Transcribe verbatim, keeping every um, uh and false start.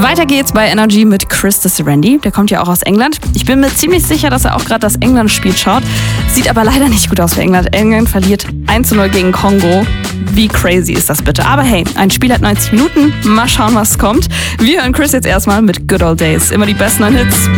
Weiter geht's bei Energy mit Chris de Serendi. Der kommt ja auch aus England. Ich bin mir ziemlich sicher, dass er auch gerade das England-Spiel schaut. Sieht aber leider nicht gut aus für England. England verliert eins zu null gegen Kongo. Wie crazy ist das bitte? Aber hey, ein Spiel hat neunzig Minuten. Mal schauen, was kommt. Wir hören Chris jetzt erstmal mit Good Old Days. Immer die besten neuen Hits.